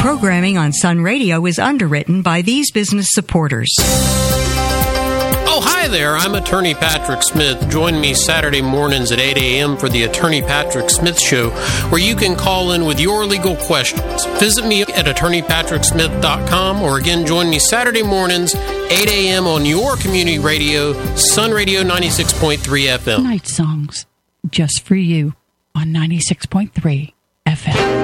Programming on Sun Radio is underwritten by these business supporters. Oh, hi there. I'm Attorney Patrick Smith. Join me Saturday mornings at 8 a.m. for the Attorney Patrick Smith Show, where you can call in with your legal questions. Visit me at attorneypatricksmith.com, or again, join me Saturday mornings, 8 a.m. on your community radio, Sun Radio 96.3 FM. Night songs just for you on 96.3 FM.